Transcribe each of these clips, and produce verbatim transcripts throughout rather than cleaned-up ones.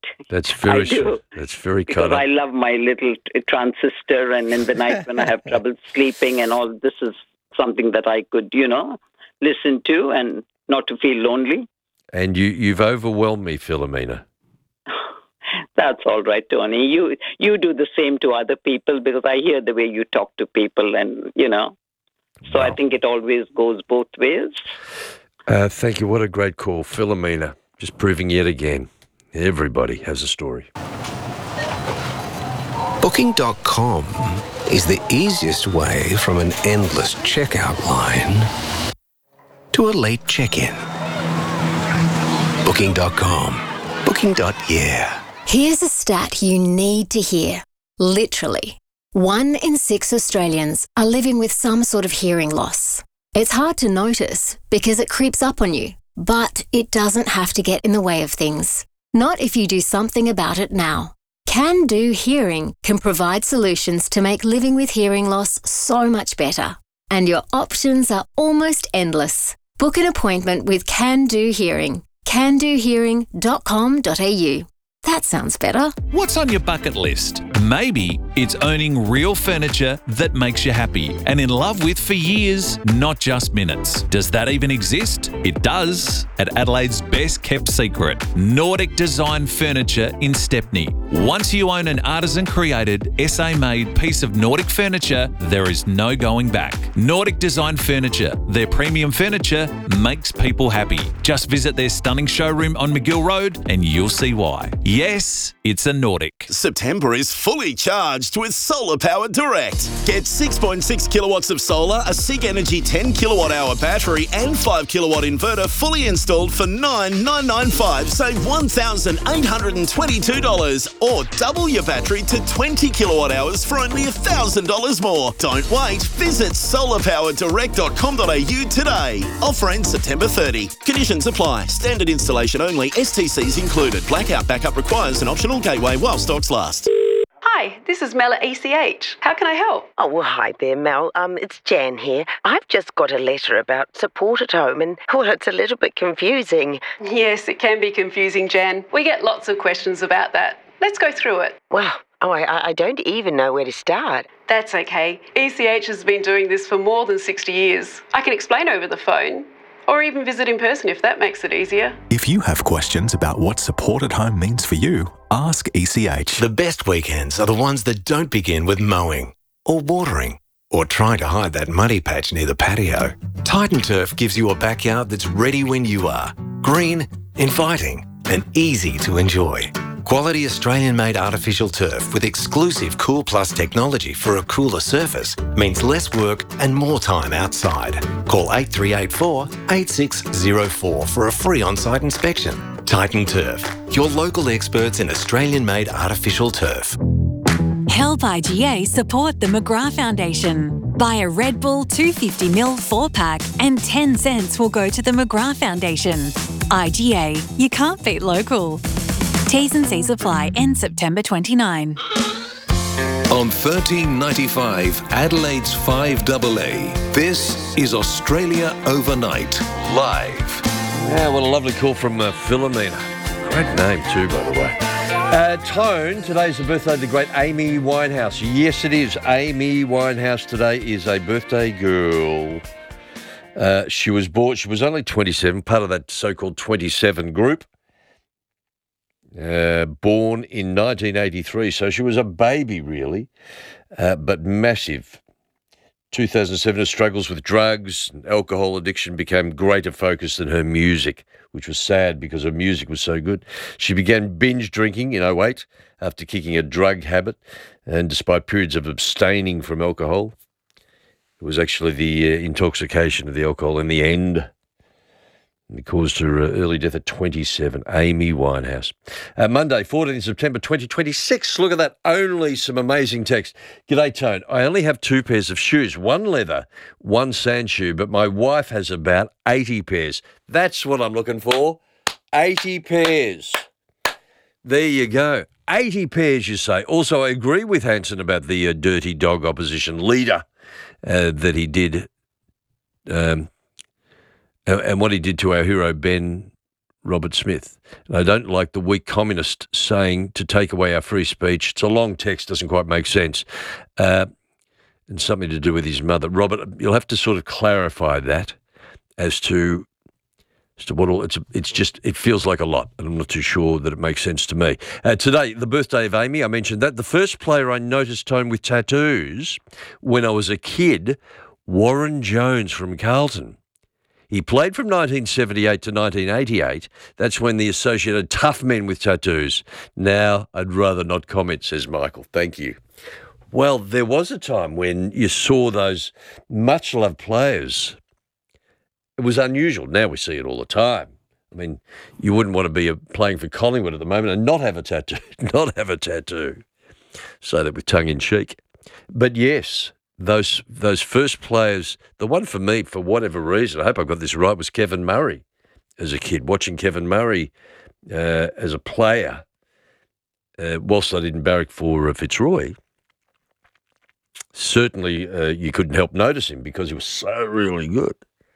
That's very I do. That's very Because kind. I love my little t- transistor, and in the night when I have trouble sleeping and all, this is something that I could, you know, listen to and not to feel lonely. And you, you've overwhelmed me, Philomena. That's all right, Tony. You you do the same to other people, because I hear the way you talk to people, and, you know, so Wow. I think it always goes both ways. Uh, thank you. What a great call, Philomena. Just proving yet again, everybody has a story. Booking dot com is the easiest way from an endless checkout line to a late check-in. Booking dot com. Booking. Yeah. Here's a stat you need to hear. Literally, one in six Australians are living with some sort of hearing loss. It's hard to notice because it creeps up on you, but it doesn't have to get in the way of things. Not if you do something about it now. Can Do Hearing can provide solutions to make living with hearing loss so much better. And your options are almost endless. Book an appointment with Can Do Hearing. can do hearing dot com dot a u. That sounds better. What's on your bucket list? Maybe it's owning real furniture that makes you happy and in love with for years, not just minutes. Does that even exist? It does. At Adelaide's best kept secret, Nordic Design Furniture in Stepney. Once you own an artisan-created, S A-made piece of Nordic furniture, there is no going back. Nordic Design Furniture. Their premium furniture makes people happy. Just visit their stunning showroom on McGill Road and you'll see why. Yes, it's a Nordic. September is fully charged with Solar Power Direct. Get six point six kilowatts of solar, a SIG Energy ten kilowatt hour battery and five kilowatt inverter fully installed for nine thousand nine hundred ninety-five dollars. Save one thousand eight hundred twenty-two dollars, or double your battery to twenty kilowatt hours for only one thousand dollars more. Don't wait. Visit solar power direct dot com dot a u today. Offer ends September thirtieth. Conditions apply. Standard installation only. S T Cs included. Blackout backup requires an optional gateway while stocks last. Hi, this is Mel at E C H. How can I help? Oh, well, hi there, Mel. Um, it's Jan here. I've just got a letter about support at home, and, well, it's a little bit confusing. Yes, it can be confusing, Jan. We get lots of questions about that. Let's go through it. Well, oh, I, I don't even know where to start. That's okay. E C H has been doing this for more than sixty years. I can explain over the phone, or even visit in person if that makes it easier. If you have questions about what support at home means for you, ask E C H. The best weekends are the ones that don't begin with mowing or watering or trying to hide that muddy patch near the patio. Titan Turf gives you a backyard that's ready when you are. Green, inviting, and easy to enjoy. Quality Australian-made artificial turf with exclusive Cool Plus technology for a cooler surface means less work and more time outside. Call eight three eight four, eight six zero four for a free on-site inspection. Titan Turf, your local experts in Australian-made artificial turf. Help I G A support the McGrath Foundation. Buy a Red Bull two hundred fifty milliliter four-pack and ten cents will go to the McGrath Foundation. I G A, you can't beat local. T's and C's apply. End September twenty-ninth. On thirteen ninety-five, Adelaide's five A A, this is Australia Overnight, live. Yeah, what a lovely call from uh, Philomena. Great name too, by the way. Uh, Tone, today's the birthday of the great Amy Winehouse. Yes, it is. Amy Winehouse today is a birthday girl. Uh, she was born, she was only twenty-seven, part of that so-called twenty-seven group. Uh, born in nineteen eighty-three, so she was a baby, really, uh, but massive. two thousand seven, her struggles with drugs and alcohol addiction became greater focus than her music, which was sad because her music was so good. She began binge drinking in oh eight after kicking a drug habit, and despite periods of abstaining from alcohol, it was actually the uh, intoxication of the alcohol in the end. It caused her uh, early death at twenty-seven. Amy Winehouse. Uh, Monday, fourteenth September twenty twenty-six. Look at that. Only some amazing text. G'day, Tone. I only have two pairs of shoes. One leather, one sand shoe, but my wife has about eighty pairs. That's what I'm looking for. eighty pairs. There you go. eighty pairs, you say. Also, I agree with Hanson about the uh, dirty dog opposition leader uh, that he did... Um, and what he did to our hero, Ben Robert Smith. And I don't like the weak communist saying to take away our free speech. It's a long text, doesn't quite make sense. Uh, and something to do with his mother. Robert, you'll have to sort of clarify that as to as to what all, it's it's just, it feels like a lot, and I'm not too sure that it makes sense to me. Uh, today, the birthday of Amy, I mentioned that. The first player I noticed, Tone, with tattoos when I was a kid, Warren Jones from Carlton. He played from nineteen seventy-eight to nineteen eighty-eight. That's when the Associated tough men with tattoos. Now, I'd rather not comment, says Michael. Thank you. Well, there was a time when you saw those much-loved players. It was unusual. Now we see it all the time. I mean, you wouldn't want to be playing for Collingwood at the moment and not have a tattoo, not have a tattoo. Say that with tongue in cheek. But yes, those those first players, the one for me, for whatever reason, I hope I got this right, was Kevin Murray as a kid. Watching Kevin Murray uh, as a player, uh, whilst I didn't barrack for uh, Fitzroy, certainly uh, you couldn't help notice him because he was so really good.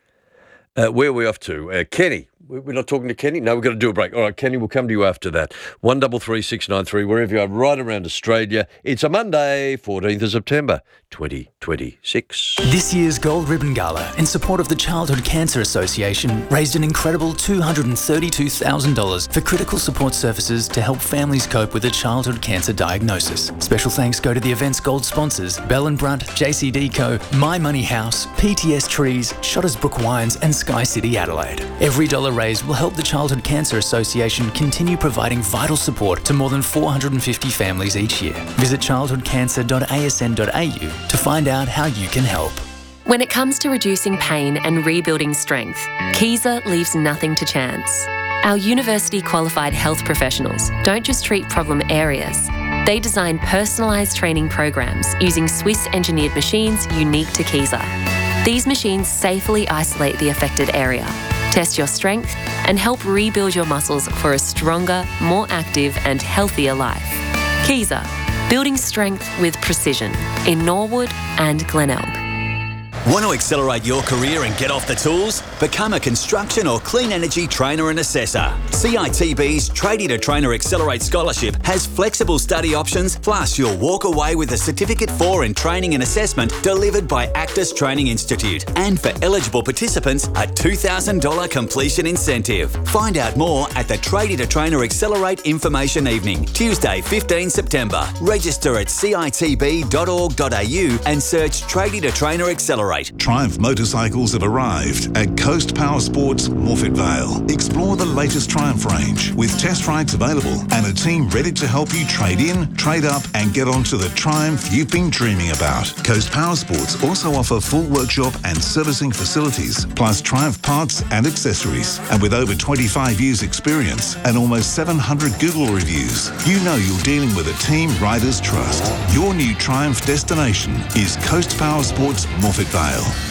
Uh, where are we off to? Uh, Kenny. We're not talking to Kenny? No, we've got to do a break. All right, Kenny, we'll come to you after that. one three three six nine three, wherever you are, right around Australia. It's a Monday, fourteenth of September, twenty twenty-six. This year's Gold Ribbon Gala, in support of the Childhood Cancer Association, raised an incredible two hundred thirty-two thousand dollars for critical support services to help families cope with a childhood cancer diagnosis. Special thanks go to the event's gold sponsors, Bell and Brunt, J C D Co, My Money House, P T S Trees, Shottersbrook Wines and Sky City Adelaide. Every dollar raised will help the Childhood Cancer Association continue providing vital support to more than four hundred fifty families each year. Visit childhood cancer dot a s n dot a u to find out how you can help. When it comes to reducing pain and rebuilding strength, Kaiser leaves nothing to chance. Our university-qualified health professionals don't just treat problem areas. They design personalised training programs using Swiss-engineered machines unique to Kaiser. These machines safely isolate the affected area, test your strength, and help rebuild your muscles for a stronger, more active and healthier life. Kaiser, building strength with precision in Norwood and Glenelg. Want to accelerate your career and get off the tools? Become a construction or clean energy trainer and assessor. C I T B's Tradie to Trainer Accelerate Scholarship has flexible study options, plus you'll walk away with a Certificate for in Training and Assessment delivered by Actus Training Institute. And for eligible participants, a two thousand dollars completion incentive. Find out more at the Tradie to Trainer Accelerate Information Evening, Tuesday, fifteenth September. Register at c i t b dot org dot a u and search Tradie to Trainer Accelerate. Triumph motorcycles have arrived at Coast Power Sports, Morphett Vale. Explore the latest Triumph range with test rides available and a team ready to help you trade in, trade up and get onto the Triumph you've been dreaming about. Coast Power Sports also offer full workshop and servicing facilities, plus Triumph parts and accessories. And with over twenty-five years experience and almost seven hundred Google reviews, you know you're dealing with a team riders trust. Your new Triumph destination is Coast Power Sports, Morphett Vale.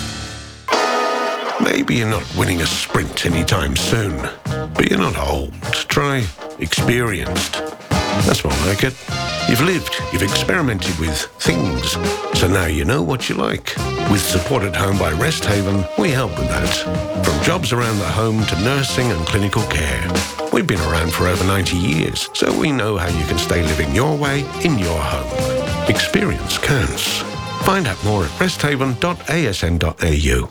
Maybe you're not winning a sprint anytime soon, but you're not old. Try experienced. That's more like it. You've lived, you've experimented with things, so now you know what you like. With Support at Home by Rest Haven, we help with that. From jobs around the home to nursing and clinical care. We've been around for over ninety years, so we know how you can stay living your way in your home. Experience counts. Find out more at rest haven dot a s n dot a u.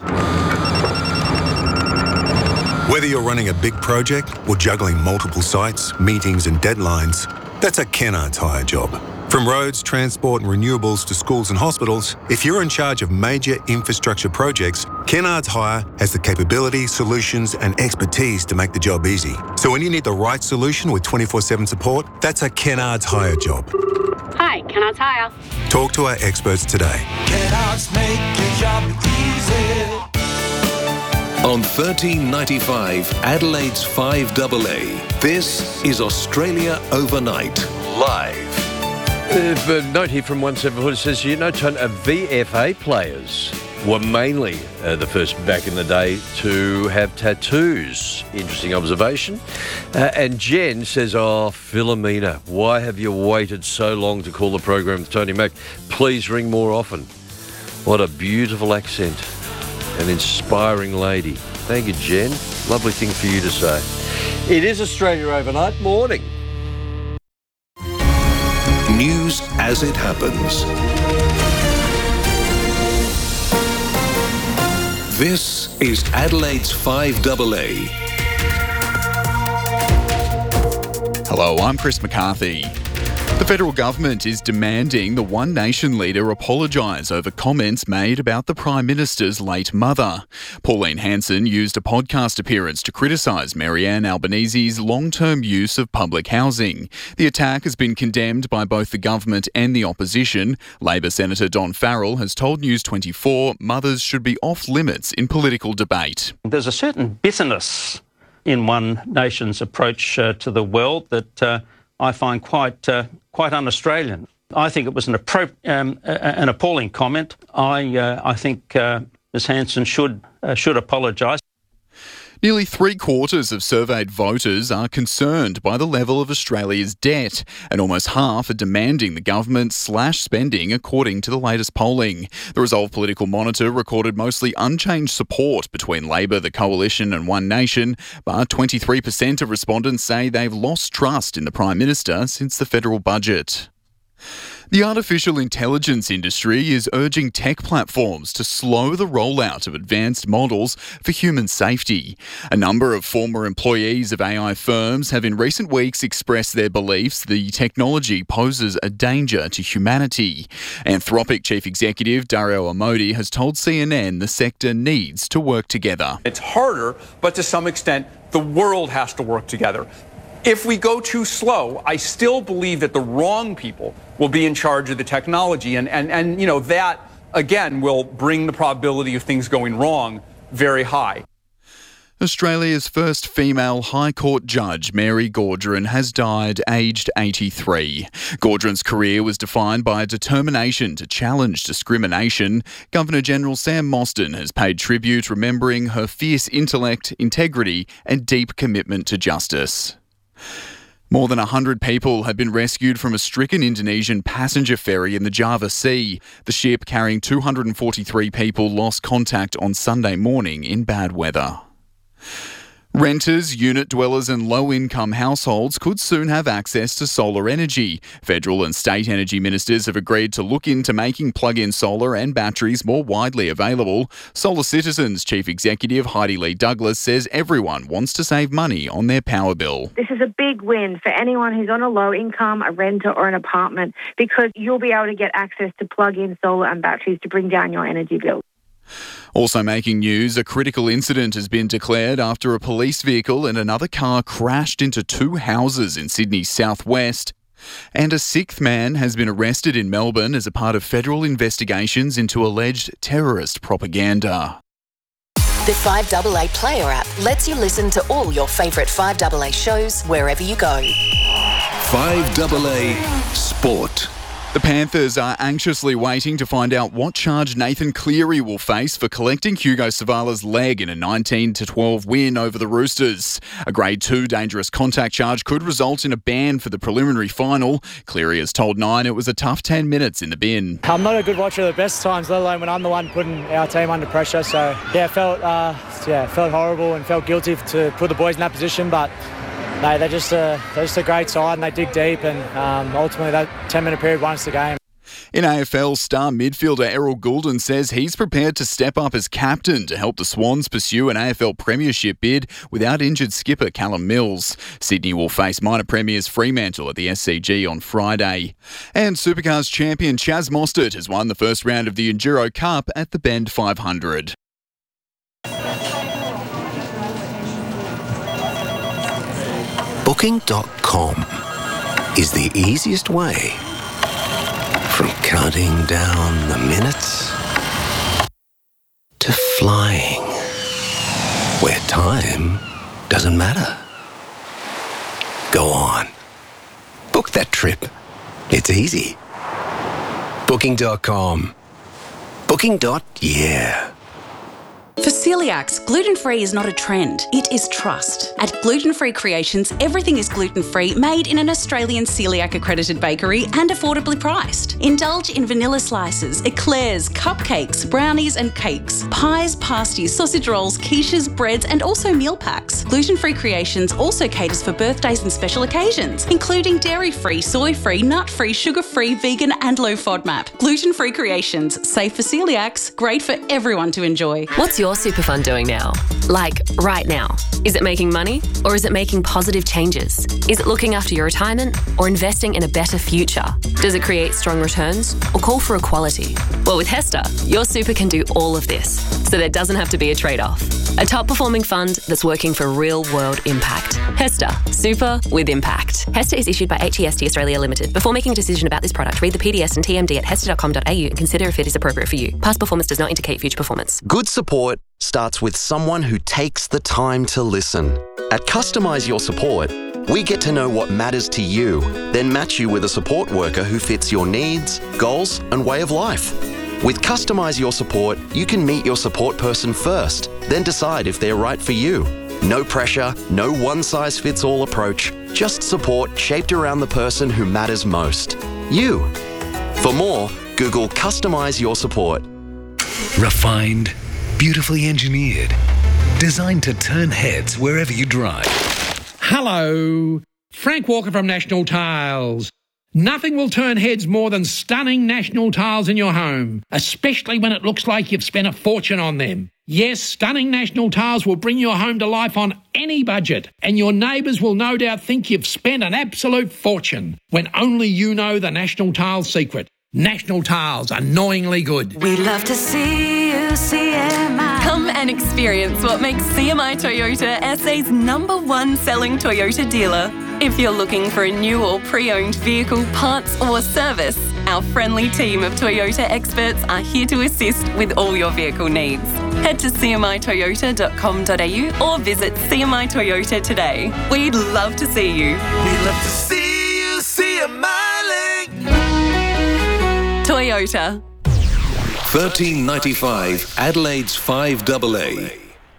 Whether you're running a big project or juggling multiple sites, meetings and deadlines, that's a Kennard's Hire job. From roads, transport and renewables to schools and hospitals, if you're in charge of major infrastructure projects, Kennard's Hire has the capability, solutions and expertise to make the job easy. So when you need the right solution with twenty-four seven support, that's a Kennard's Hire job. Hi, Kennard's Hire. Talk to our experts today. Kennard's make your job easy. On thirteen ninety-five, Adelaide's five A A, this is Australia Overnight, live. Uh, a note here from one seven four says, you know, Tone, uh, V F A players were mainly uh, the first back in the day to have tattoos. Interesting observation. Uh, and Jen says, oh, Philomena, why have you waited so long to call the program with Tony Mack? Please ring more often. What a beautiful accent. An inspiring lady. Thank you, Jen. Lovely thing for you to say. It is Australia Overnight. Morning. News as it happens. This is Adelaide's five A A. Hello, I'm Chris McCarthy. The federal government is demanding the One Nation leader apologise over comments made about the Prime Minister's late mother. Pauline Hanson used a podcast appearance to criticise Marianne Albanese's long-term use of public housing. The attack has been condemned by both the government and the opposition. Labor Senator Don Farrell has told News twenty-four mothers should be off limits in political debate. There's a certain bitterness in One Nation's approach uh, to the world that uh, I find quite uh, quite un-Australian. I think it was an, appro- um, an appalling comment. I uh, I think uh, Miz Hanson should uh, should apologise. Nearly three quarters of surveyed voters are concerned by the level of Australia's debt, and almost half are demanding the government slash spending, according to the latest polling. The Resolve Political Monitor recorded mostly unchanged support between Labor, the Coalition and One Nation, but twenty-three percent of respondents say they've lost trust in the Prime Minister since the federal budget. The artificial intelligence industry is urging tech platforms to slow the rollout of advanced models for human safety. A number of former employees of A I firms have in recent weeks expressed their beliefs the technology poses a danger to humanity. Anthropic Chief Executive Dario Amodi has told C N N the sector needs to work together. It's harder, but to some extent, the world has to work together. If we go too slow, I still believe that the wrong people will be in charge of the technology. And, and, and you know, that, again, will bring the probability of things going wrong very high. Australia's first female High Court judge, Mary Gaudron, has died aged eighty-three. Gaudron's career was defined by a determination to challenge discrimination. Governor-General Sam Mostyn has paid tribute, remembering her fierce intellect, integrity and deep commitment to justice. More than one hundred people have been rescued from a stricken Indonesian passenger ferry in the Java Sea. The ship, carrying two hundred forty-three people, lost contact on Sunday morning in bad weather. Renters, unit dwellers and low-income households could soon have access to solar energy. Federal and state energy ministers have agreed to look into making plug-in solar and batteries more widely available. Solar Citizens Chief Executive Heidi Lee Douglas says everyone wants to save money on their power bill. This is a big win for anyone who's on a low income, a renter or an apartment, because you'll be able to get access to plug-in solar and batteries to bring down your energy bill. Also making news, a critical incident has been declared after a police vehicle and another car crashed into two houses in Sydney's southwest. And a sixth man has been arrested in Melbourne as a part of federal investigations into alleged terrorist propaganda. The five A A Player app lets you listen to all your favourite five A A shows wherever you go. five A A Sport. The Panthers are anxiously waiting to find out what charge Nathan Cleary will face for collecting Hugo Savala's leg in a nineteen to twelve win over the Roosters. A Grade two dangerous contact charge could result in a ban for the preliminary final. Cleary has told Nine it was a tough ten minutes in the bin. I'm not a good watcher of the best times, let alone when I'm the one putting our team under pressure. So, yeah, it felt, uh, yeah, it felt horrible and felt guilty to put the boys in that position, but no, they're just a, they're just a great side and they dig deep, and um, ultimately that ten-minute period won us the game. In A F L, star midfielder Errol Goulden says he's prepared to step up as captain to help the Swans pursue an A F L premiership bid without injured skipper Callum Mills. Sydney will face minor premiers Fremantle at the S C G on Friday. And Supercars champion Chaz Mostert has won the first round of the Enduro Cup at the Bend five hundred. Booking dot com is the easiest way from counting down the minutes to flying, where time doesn't matter. Go on. Book that trip. It's easy. Booking dot com. Booking. Yeah. For celiacs, gluten-free is not a trend, it is trust. At Gluten Free Creations, everything is gluten-free, made in an Australian celiac accredited bakery and affordably priced. Indulge in vanilla slices, eclairs, cupcakes, brownies and cakes, pies, pasties, sausage rolls, quiches, breads and also meal packs. Gluten Free Creations also caters for birthdays and special occasions, including dairy-free, soy-free, nut-free, sugar-free, vegan and low FODMAP. Gluten Free Creations, safe for celiacs, great for everyone to enjoy. What's your super fund doing now? Like, right now. Is it making money or is it making positive changes? Is it looking after your retirement or investing in a better future? Does it create strong returns or call for equality? Well, with HESTA, your super can do all of this, so there doesn't have to be a trade-off. A top-performing fund that's working for real-world impact. HESTA, super with impact. HESTA is issued by H E S T Australia Limited. Before making a decision about this product, read the P D S and T M D at hesta dot com dot a u and consider if it is appropriate for you. Past performance does not indicate future performance. Good support starts with someone who takes the time to listen. At Customise Your Support, we get to know what matters to you, then match you with a support worker who fits your needs, goals, and way of life. With Customise Your Support, you can meet your support person first, then decide if they're right for you. No pressure, no one-size-fits-all approach, just support shaped around the person who matters most. You. For more, Google Customise Your Support. Refined, beautifully engineered, designed to turn heads wherever you drive. Hello, Frank Walker from National Tiles. Nothing will turn heads more than stunning National Tiles in your home, especially when it looks like you've spent a fortune on them. Yes, stunning National Tiles will bring your home to life on any budget, and your neighbours will no doubt think you've spent an absolute fortune, when only you know the National Tiles secret. National Tiles, annoyingly good. We love to see you, C M I. Come and experience what makes C M I Toyota S A's number one selling Toyota dealer. If you're looking for a new or pre-owned vehicle, parts or service, our friendly team of Toyota experts are here to assist with all your vehicle needs. Head to c m i toyota dot com dot a u or visit C M I Toyota today. We'd love to see you. We love to see you, C M I. Toyota. thirteen ninety-five, Adelaide's five double A.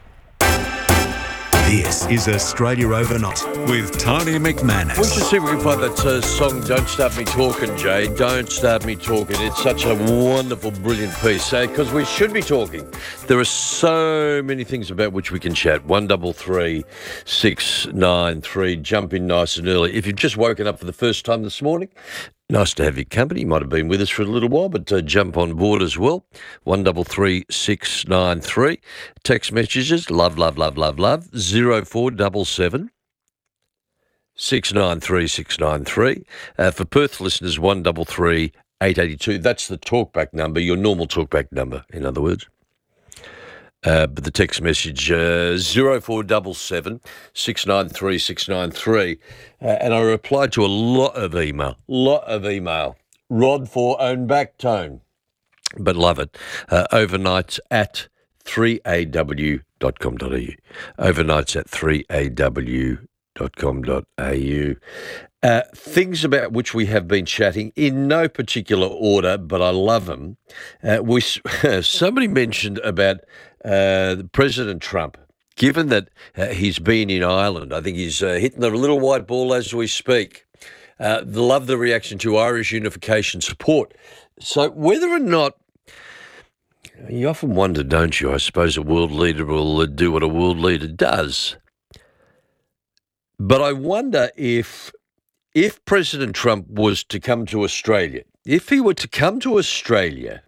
This is Australia Overnight with Tony McManus. We'll just see if we can find that uh, song, Don't Start Me Talking, Jay. Don't Start Me Talking. It's such a wonderful, brilliant piece. Because uh, we should be talking. There are so many things about which we can chat. one double three six nine three. Jump in nice and early. If you've just woken up for the first time this morning, nice to have your company. You might have been with us for a little while, but uh, jump on board as well. one double three six nine three. Text messages, love, love, love, love, love. zero four seven seven six nine three six nine three. Uh, for Perth listeners, one double three eight eight two. That's the talkback number, your normal talkback number, in other words. Uh, but the text message, uh, zero four seven seven six nine three six nine three. Uh, and I replied to a lot of email, lot of email. Rod for own back tone. But love it. Uh, overnights at three a w dot com dot a u. Overnights at three a w dot com dot a u. Uh, things about which we have been chatting in no particular order, but I love them. Uh, we somebody mentioned about uh, President Trump. Given that uh, he's been in Ireland, I think he's uh, hitting the little white ball as we speak. Uh, love the reaction to Irish unification support. So whether or not, you often wonder, don't you? I suppose a world leader will do what a world leader does. But I wonder if. If President Trump was to come to Australia, if he were to come to Australia,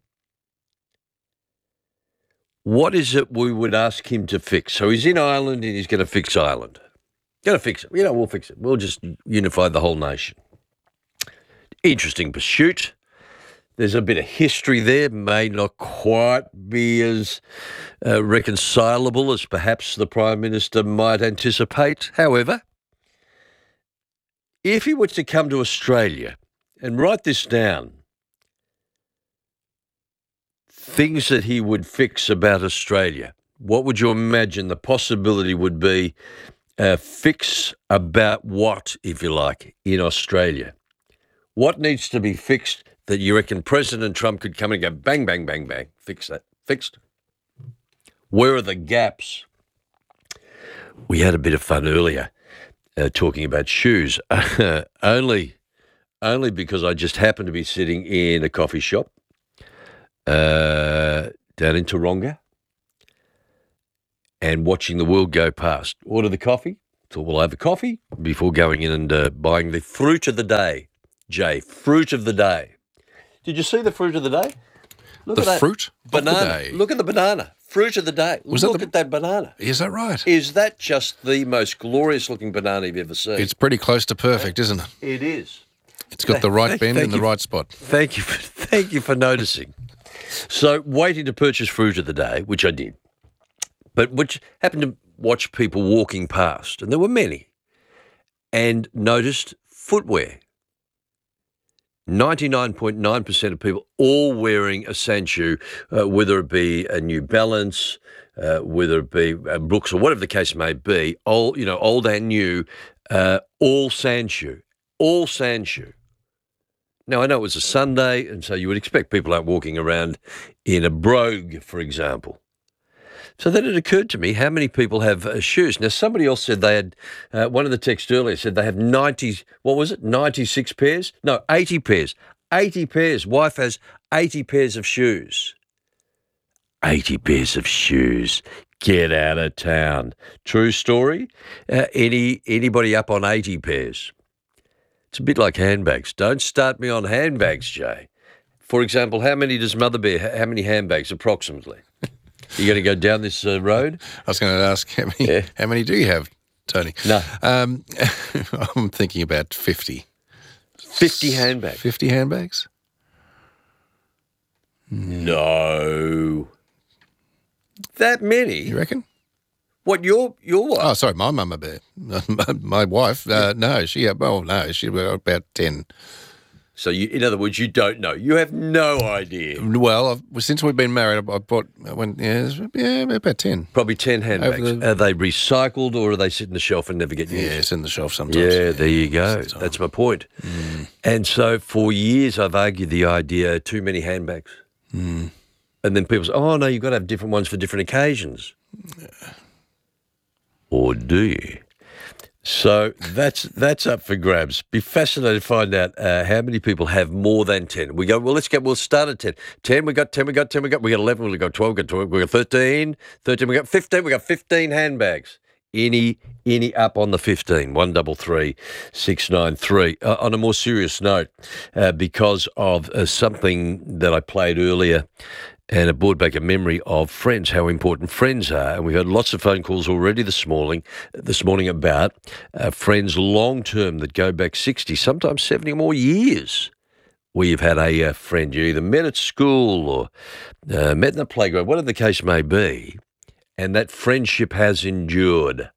what is it we would ask him to fix? So he's in Ireland and he's going to fix Ireland. Going to fix it. You know, we'll fix it. We'll just unify the whole nation. Interesting pursuit. There's a bit of history there, may not quite be as uh, reconcilable as perhaps the Prime Minister might anticipate. However, if he were to come to Australia, and write this down, things that he would fix about Australia, what would you imagine the possibility would be? Uh, fix about what, if you like, in Australia? What needs to be fixed that you reckon President Trump could come and go bang, bang, bang, bang, fix that, fixed? Where are the gaps? We had a bit of fun earlier uh, talking about shoes, only, only because I just happened to be sitting in a coffee shop uh, down in Taronga and watching the world go past. Order the coffee. Thought we'll have a coffee before going in and uh, buying the fruit of the day. Jay, fruit of the day. Did you see the fruit of the day? Look the at that. fruit banana. of the day. Look at the banana. Fruit of the day. Was Look that the, at that banana. Is that right? Is that just the most glorious looking banana you've ever seen? It's pretty close to perfect, isn't it? It is. It's got the right Thank- bend thank in the you- right spot. Thank you, for, thank you for noticing. So, waiting to purchase fruit of the day, which I did, but which happened to watch people walking past, and there were many, and noticed footwear. ninety-nine point nine percent of people all wearing a sand shoe, uh, whether it be a New Balance, uh, whether it be uh, Brooks or whatever the case may be, old, you know, old and new, uh, all sand shoe, all sand shoe. Now, I know it was a Sunday, and so you would expect people aren't walking around in a brogue, for example. So then it occurred to me how many people have uh, shoes. Now, somebody else said they had, uh, one of the texts earlier said they have ninety, what was it, ninety-six pairs? No, eighty pairs. eighty pairs. Wife has eighty pairs of shoes. eighty pairs of shoes. Get out of town. True story? Uh, any Anybody up on eighty pairs? It's a bit like handbags. Don't start me on handbags, Jay. For example, how many does Mother Bear, how many handbags approximately? You going to go down this uh, road? I was going to ask, how many, Yeah. how many do you have, Tony? No. Um, I'm thinking about fifty. fifty handbags. fifty handbags? No. That many? You reckon? What, your your wife? Oh, sorry, my mama bear. my, my wife, uh, no, she had, well, no, she had about ten. So, you, in other words, you don't know. You have no idea. Well, I've, since we've been married, I, I bought, I went, yeah, yeah, about ten. Probably ten handbags. Over the- Are they recycled or are they sit in the shelf and never get used? Yeah, it's in the shelf sometimes. Yeah, there you go. That's my point. Mm. And so for years I've argued the idea too many handbags. Mm. And then people say, oh, no, you've got to have different ones for different occasions. Or do you? So that's that's up for grabs. Be fascinated to find out uh, how many people have more than ten. We go, well, let's get, we'll start at ten. ten, we got ten, we got ten, we got, we got eleven, we got twelve, we got twelve, we got thirteen, thirteen, we got fifteen, we got fifteen handbags. Any, any up on the fifteen, one double three, six nine three. Uh, on a more serious note, uh, because of uh, something that I played earlier, and it brought back a memory of friends, how important friends are. And we've had lots of phone calls already this morning, this morning about uh, friends long term that go back sixty, sometimes seventy or more years, where you've had a uh, friend you either met at school or uh, met in the playground, whatever the case may be, and that friendship has endured.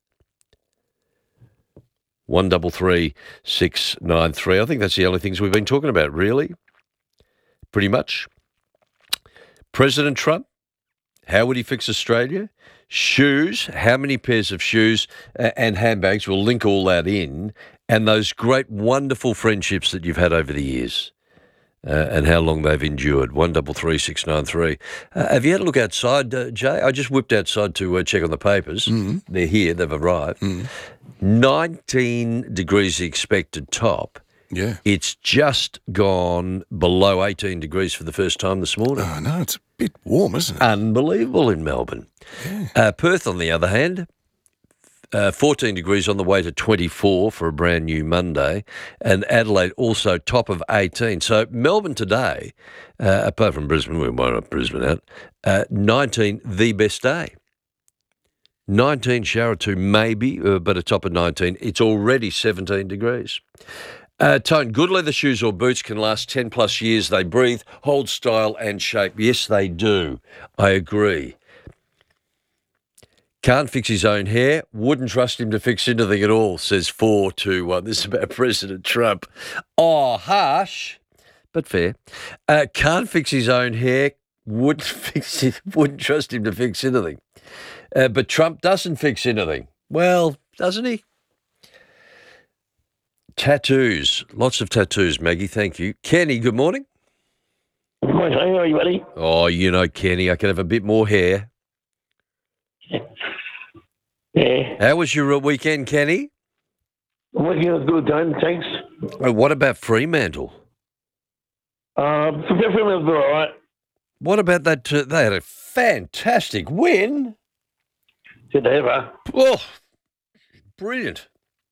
One double three six nine three. I think that's the only things we've been talking about, really. Pretty much. President Trump, how would he fix Australia? Shoes, how many pairs of shoes uh, and handbags? We'll link all that in. And those great, wonderful friendships that you've had over the years uh, and how long they've endured. One double three six nine three. Uh, have you had a look outside, uh, Jay? I just whipped outside to uh, check on the papers. Mm-hmm. They're here. They've arrived. Mm-hmm. nineteen degrees the expected top. Yeah. It's just gone below eighteen degrees for the first time this morning. Oh, no, it's a bit warm, isn't it? Unbelievable in Melbourne. Yeah. Uh, Perth, on the other hand, uh, fourteen degrees on the way to twenty-four for a brand new Monday. And Adelaide also top of eighteen. So Melbourne today, uh, apart from Brisbane, we won't have Brisbane out, uh, nineteen, the best day. nineteen, shower or two maybe, uh, but a top of nineteen. It's already seventeen degrees. Uh, Tone, good leather shoes or boots can last ten plus years. They breathe, hold style and shape. Yes, they do. I agree. Can't fix his own hair. Wouldn't trust him to fix anything at all, says four two one. This is about President Trump. Oh, harsh, but fair. Uh, can't fix his own hair. Wouldn't fix it. Wouldn't trust him to fix anything. Uh, but Trump doesn't fix anything. Well, doesn't he? Tattoos. Lots of tattoos, Maggie. Thank you. Kenny, good morning. Good morning. How are you, buddy? Oh, you know, Kenny, I could have a bit more hair. Yeah. How was your weekend, Kenny? The weekend was good, Tone. Thanks. Oh, what about Fremantle? Uh, Fremantle's all right. What about that? Uh, they had a fantastic win. Did they ever? Oh, brilliant.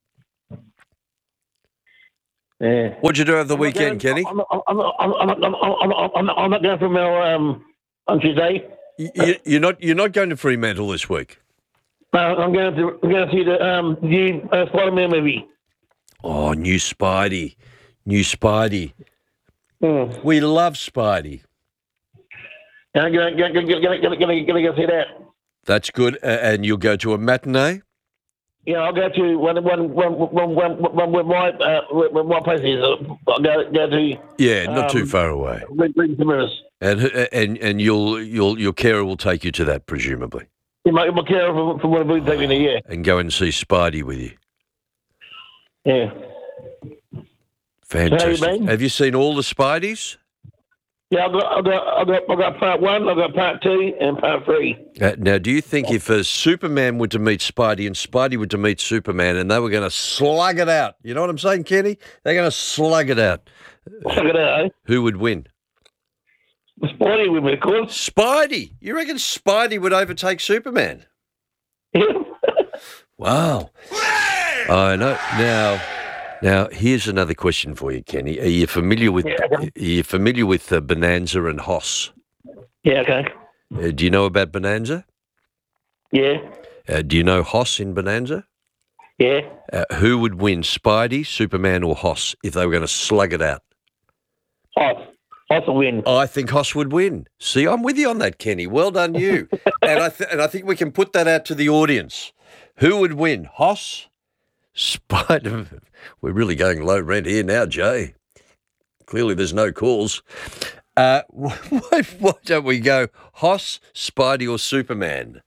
Yeah. What'd you do over the I'm weekend, going, Kenny? I'm, I'm, I'm, I'm, I'm, I'm, I'm, I'm, I'm not going from our um, on Tuesday. You, you're not. You're not going to Fremantle this week. No, I'm going to. I'm going to see the um, new uh, Spider-Man movie. Oh, new Spidey, new Spidey. Mm. We love Spidey. I'm going to go see that. That's good. Uh, and you'll go to a matinee? Yeah, I'll go to one one one one one one where my uh, where my place is. I'll go go to. Yeah, not um, too far away. Reading And and and you'll you'll your carer will take you to that presumably. Yeah, my, my carer from from one of take me there. Yeah. And go and see Spidey with you. Yeah. Fantastic. So how you been? Have you seen all the Spideys? Yeah, I've got, I've got, I've got, I've got part one, I've got part two, and part three. Uh, now, do you think if uh, Superman were to meet Spidey and Spidey were to meet Superman and they were going to slug it out, you know what I'm saying, Kenny? They're going to slug it out. Slug it out, eh? Who would win? Spidey would win, of course. Spidey? You reckon Spidey would overtake Superman? Yeah. Wow. I know. Now... Now, here's another question for you, Kenny. Are you familiar with yeah, okay. Are you familiar with uh, Bonanza and Hoss? Yeah, okay. Uh, do you know about Bonanza? Yeah. Uh, do you know Hoss in Bonanza? Yeah. Uh, who would win, Spidey, Superman, or Hoss if they were going to slug it out? Hoss. Hoss will win. I think Hoss would win. See, I'm with you on that, Kenny. Well done, you. and I th- and I think we can put that out to the audience. Who would win, Hoss? Spider, we're really going low rent here now, Jay. Clearly, there's no calls. Uh, why, why don't we go Hoss, Spidey, or Superman?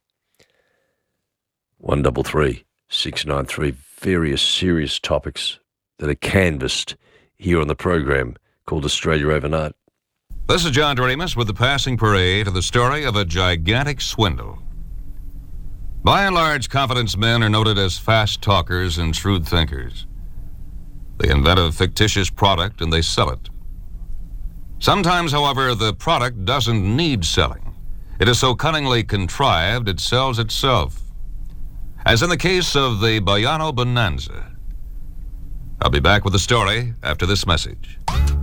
One double three six nine three. Various serious topics that are canvassed here on the program called Australia Overnight. This is John Doremus with the passing parade of the story of a gigantic swindle. By and large, confidence men are noted as fast talkers and shrewd thinkers. They invent a fictitious product and they sell it. Sometimes, however, the product doesn't need selling. It is so cunningly contrived it sells itself. As in the case of the Bayano Bonanza. I'll be back with the story after this message.